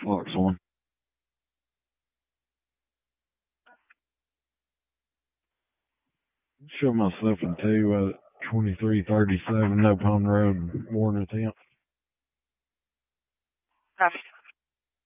Fox 1. Show myself in 2 at 2337 No Pond Road, Warren attempt. Copy.